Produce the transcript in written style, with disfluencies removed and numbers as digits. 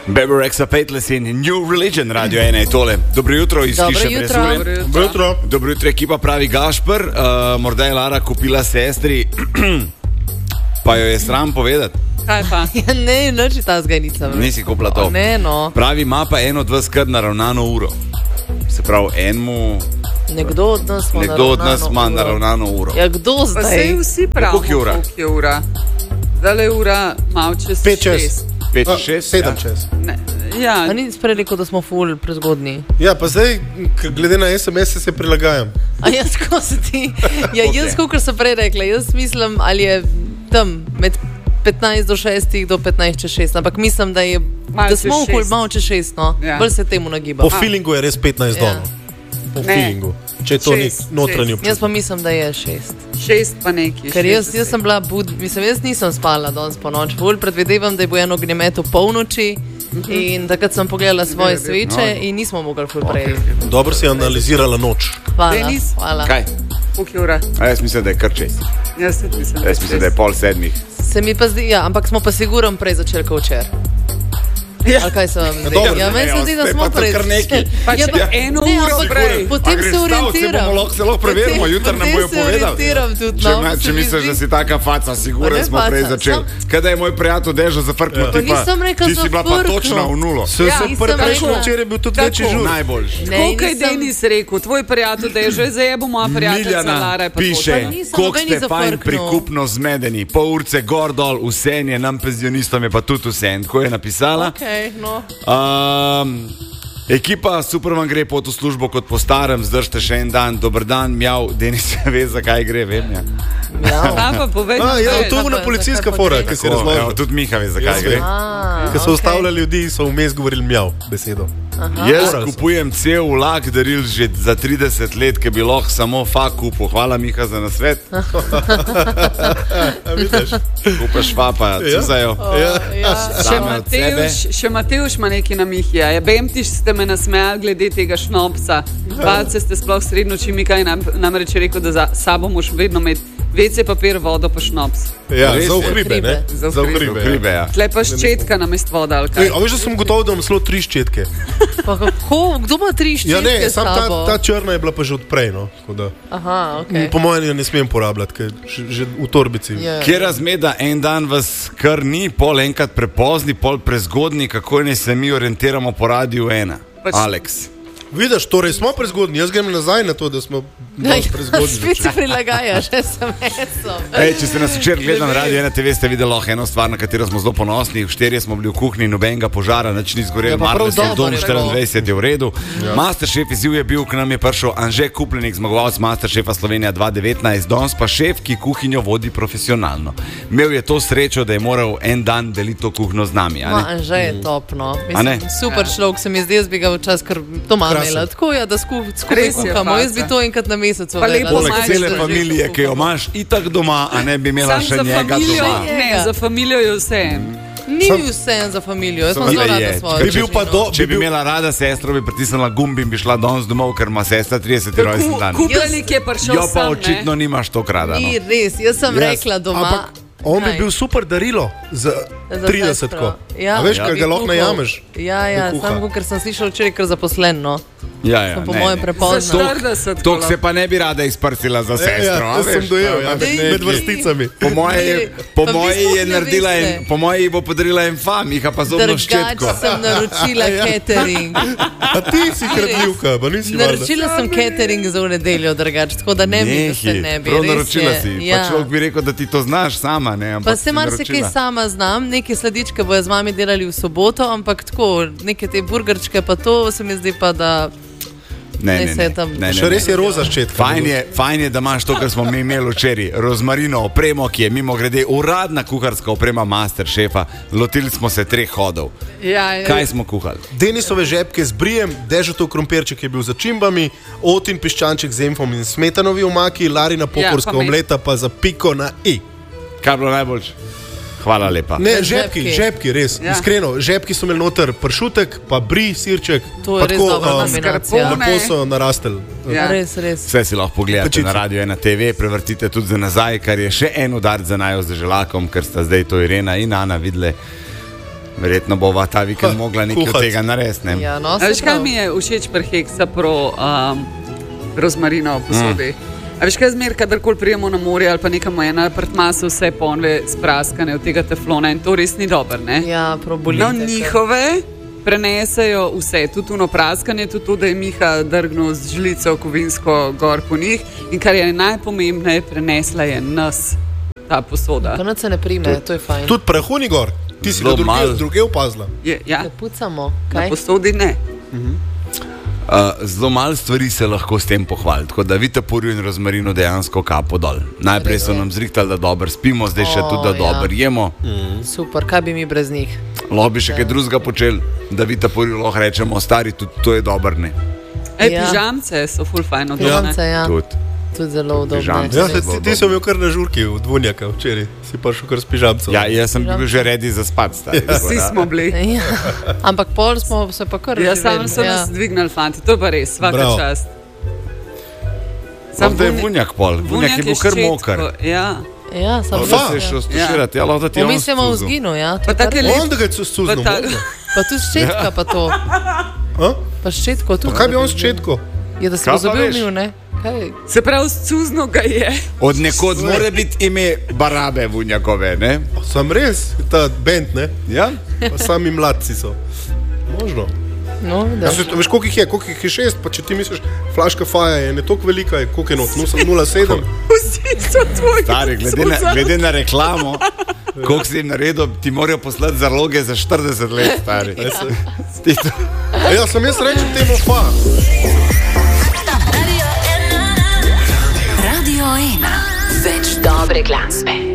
Baby Rexa Pateless in New Religion, Radio 1 je tole. Dobro jutro iz hiše Brezule. Dobro jutro, ekipa pravi Gašper. Morda je Lara kupila sestri, pa jo je sram povedati. Kaj pa? Ja, ne, noči ta zgajnica. Nisi kupila to. Ne, no. Pravi, ima pa eno od vas kar naravnano uro. Se pravi, enemu... Nekdo od nas ima naravnano uro. Ja, kdo zdaj? Pa sej vsi pravimo, koliko je ura. Zdaj je ura malo čez 6. 7 čez. Ja. A ni sprej rekel, da smo ful prezgodni? Ja, pa zdaj, glede na SMS se prilagajam. A jaz, ko se ti... Ja, jaz, kot sem prej rekla, jaz mislim, ali je tam med 15 do 6 do 15 čez 6, ampak mislim, da je... Da smo ful malo čez 6, no. Ja. Bolj se temu nagiba. Po feelingu je res 15 do. Po feelingu. Če je to nek notranji občutek. Jaz pa mislim, da je 6. 6 pa neki. Ker jaz sem bila jaz nisem spala danes po noč. Bolj predvidevam, da je bo en ognjemet v polnoči in takrat sem pogledala svoje sveče in nismo mogli ful prej. Dobro si analizirala noč. Hvala. Kaj? Koliko je ura? Jaz mislim, da je kar 6. Jaz mislim, da je 6:30. Se mi pa zdi, ja, ampak smo pa sigurno prej začeli kot včeraj. Ja. Ali kaj se vam zdi? Ja, meni se zdi, da smo prej. Pač eno uro prej. Potem se orientiram. Se lahko preverimo, jutri nam bojo povedali. Če misliš, da si taka faca, sigurno smo prej začeli. Kada je moj prijatelj Dežo zafrknil, ti si bila pa točna v nulo. Se prejšnjo včeraj bil tudi večji žur. Najboljši. Koliko je Denis rekel, tvoj prijatelj Dežo je zajebo moja prijateljica Lara. Piše, koliko ste fajn prikupno zmedeni. Pol urce gor dol, vsen je, nam penzionistom je pa tudi vsen. Tako je napisala. No. Ekipa, super vam gre pot v službo kot po starem, zdržite še en dan, dober dan, mjav, Denis ve, zakaj gre, vem, ja. To je ona policijska fora, ki si razložil. Tudi Miha ve, zakaj gre. Ko so ustavljali ljudi, so vmes govorili mjav besedo. Jaz kupujem cel vlak daril že za 30 let, ki bi lahko samo fak kupil. Hvala, Miha, za nasvet. Kupaš fapa, cuzajo. Še Mateuš ima nekaj na Mihija. Bemtiš ste me nasmejali glede tega šnopsa. Palce ste sploh srednjo oči, Mika je namreč rekel, da za sabo moš vedno imeti WC papir, vodo pa šnops. Ja, za uhribe, ne? Za uhribe, ja. Tle pa ščetka namest voda, ali kaj? A veš, da sem gotov, da imam zelo 3 ščetke. Pa kako? Kdo ima 3 ščetke? Ja, ne, sam ta črna je bila pa že odprej, no. Aha, okej. Po mojem ne smem porabljati, ker že v torbici. Kje razmeda, en dan vas kar ni, pol enkrat prepozni, pol prezgodni, kako ne se mi orientiramo po Radiu 1? Alex. Vidiš, torej smo prezgodni, jaz grem nazaj na to, da smo prezgodni. Spet se prilagajaš SMS-om. Če ste nas včeraj gledali na Radio 1 TV, ste videli eno stvar, na katero smo zelo ponosni. Štirje smo bili v kuhinji, nobenega požara, nič ni zgorel, Marlesov dom 24 je v redu. Masterchef izziv je bil, k nam je prišel Anže Kupljenik, zmagovalec Masterchefa Slovenija 2019, danes pa šef, ki kuhinjo vodi profesionalno. Imel je to srečo, da je moral en dan deliti to kuhno z nami. Anže je top, no. Super človek se mi zdi, jaz bi ga včas, ker doma tako je, da skupaj kuhamo. Jaz bi to enkrat na mesec vedela. Poleg cele familije, ki jo imaš itak doma, a ne bi imela še njega doma. Ne, za familijo je vse. Ni vse za familijo, jaz sem zelo rada svojo. Če bi imela rada sestro, bi pritisnila gumb in bi šla danes domov, ker ima sestra 30 rojstni dan. Kupelik je prišel sam, ne? Jo pa očitno nimaš to rada. Ni res, jaz sem rekla doma. On bi bil super darilo za 30-ko. A veš, kaj ga lahko najameš? Ja, samo ker sem slišal včeraj kar zaposlen, no. Ja, po mojem prepozno. Tok se pa ne bi rada izprstila za sestro. Ja, to sem dojel, med vrsticami. Po moji je naredila po moji bo podarila en fam, jih pa zobno ščetko. Drugače sem naročila catering. A ti si kradljivka, pa nisi valjda. Naročila sem catering za v nedeljo, drugače, tako da ne bi, da se ne bi. Prav naročila si, pa človek bi rekel, da ti to znaš sama, ne? Pa se marsikaj sama znam, neke sladičke bojo z vami delali v soboto, ampak tako, neke te burgerčke pa to se mi zdi pa, da... Ne. Še res je roza ščetka. Fajn je, da imaš to, kar smo mi imeli včeraj. Rozmarino opremo, ki je mimo grede uradna kuharska oprema Masterchefa. Lotili smo se 3 hodov. Kaj smo kuhali? Denisove žepke z brijem, Dežetov krompirček je bil za čimbami, Otin piščanček z enfom in smetanovi omaki, Larina pohorska omleta pa za piko na i. Kaj bilo najboljše? Hvala lepa. Ne, žepki, res, iskreno. Žepki so imeli noter pršutek, pa bri, sirček. To je res dobra kombinacija. Lepo so narastel. Res. Vse si lahko pogledate na Radio 1 TV, prevrtite tudi za nazaj, kar je še en udarc za najo z želakom, ker sta zdaj to Irena in Ana videli. Verjetno bova ta vikend mogla nekaj od tega narediti. Ja, no, veš, kaj mi je všeč pri Heksa Pro rozmarino posodi? A veš, kaj zmer, kadarkoli prijemo na morje ali pa nekam je na apartmasu, vse ponve spraskane od tega teflona in to res ni dobro, ne? Ja, probolite. No, njihove prenesejo vse, tudi ono praskanje, tudi to, da je Miha drgnil z žlico kovinsko gor po njih in kar je najpomembneje, prenesla je nas ta posoda. To nas se ne prime, to je fajn. Tudi prahu ni gor, ti si ga druge opazila. Ja, Da pucamo, na kaj? posodi ne. Zelo malo stvari se lahko s tem pohvali, tako da vitapurju in rozmarinu dejansko kapo dol. Najprej so nam zrihtali, da dobro spimo, zdaj še tudi, da dobro jemo. Super, kaj bi mi brez njih? Lahko bi še kaj drugega počeli, da vitapurju lahko rečemo, stari, tudi to je dobro, ne? Pižamce so ful fajn od Pižamce, ja. Tudi zelo udobne. Pižamce. Ja, ti so imel kar na žurki v Dvunjaka včeraj, si pa šel kar s pižamcem. Ja, jaz sem bil že redi za spat, stari. Vsi smo bili. Ja. Ampak pol smo se pa kar Ja, sami so nas dvignali, fanti, to je pa res, svaka Bravo. čast. Sam da je Vunjak pol, Vunjak je bil kar mokar. Ja. Ja, samo Da se je šel stuširati, ja, lahko da ti je on Pomislimo v stuzil. zginu, ja. Pa tako je On, lep. da ga je suzno. Pa ta- Pa tudi ščetka pa to. Pa ščetko tudi. Kaj bi on s četko? Je, da se Kaj bo pa zobil veš? mil, ne? Kaj? Se pravi, scuzno ga je. Od nekod mora biti ime Barabe Vunjakove, ne? Sam res, ta band, ne? Ja? Pa sami mladci so. Možno. No, Ja, da. veš, koliko jih je? Koliko jih je 6? Pa če ti misliš, flaška faja je ne toliko velika, je koliko je not? 0,7? Vsi so tvoji. Stari, glede na reklamo, koliko si jim naredil, ti morajo poslati zaloge za 40 let, stari. Ti to- Ja, sem jaz rečem temu fa. Radio 1. Več dobre glasbe.